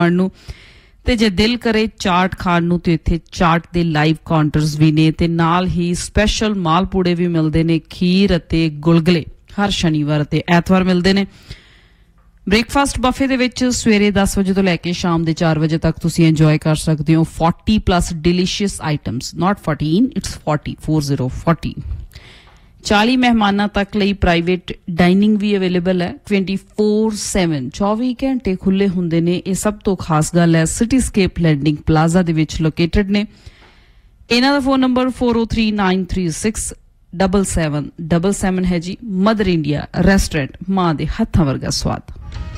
ਨੂੰ ਤੇ ਜੇ ਦਿਲ ਕਰੇ ਚਾਟ ਖਾਣ ਨੂੰ ਤੇ ਇੱਥੇ ਚਾਟ ਦੇ ਲਾਈਵ ਕਾਊਂਟਰਸ ਵੀ ਨੇ ਤੇ ਨਾਲ ਹੀ ਸਪੈਸ਼ਲ ਮਾਲਪੂੜੇ ਵੀ ਮਿਲਦੇ ਨੇ ਖੀਰ ਅਤੇ ਗੁਲਗਲੇ ਹਰ ਸ਼ਨੀਵਾਰ ਤੇ ਐਤਵਾਰ ਮਿਲਦੇ ਨੇ ਬ੍ਰੇਕਫਾਸਟ ਬਫੇ ਦੇ ਵਿੱਚ ਸਵੇਰੇ 10 ਵਜੇ ਤੋਂ ਲੈ ਕੇ ਸ਼ਾਮ ਦੇ 4 ਵਜੇ ਤੱਕ ਤੁਸੀਂ ਇੰਜੋਏ ਕਰ ਸਕਦੇ ਹੋ 40 plus delicious items not 14 it's 40 40 ਮਹਿਮਾਨਾਂ ਤੱਕ ਲਈ ਪ੍ਰਾਈਵੇਟ ਡਾਈਨਿੰਗ ਵੀ ਅਵੇਲੇਬਲ ਹੈ 24/7 24 ਘੰਟੇ ਖੁੱਲੇ ਹੁੰਦੇ ਨੇ ਇਹ ਸਭ ਤੋਂ ਖਾਸ ਗੱਲ ਹੈ ਸਿਟੀਸਕੇਪ ਲੈਂਡਿੰਗ ਪਲਾਜ਼ਾ ਦੇ ਵਿੱਚ ਲੋਕੇਟਡ ਨੇ ਇਹਨਾਂ ਦਾ ਫੋਨ ਨੰਬਰ 4039367777 ਹੈ ਜੀ ਮਦਰ ਇੰਡੀਆ ਰੈਸਟੋਰੈਂਟ ਮਾਂ ਦੇ ਹੱਥਾਂ ਵਰਗਾ ਸਵਾਦ